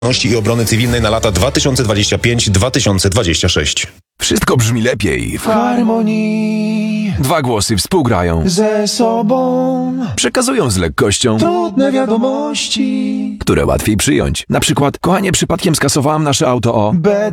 i Obrony Cywilnej na lata 2025-2026. Wszystko brzmi lepiej. W harmonii Dwa głosy współgrają. ze sobą Przekazują z lekkością, trudne wiadomości. które łatwiej przyjąć. Na przykład, kochanie, przypadkiem skasowałam nasze auto o...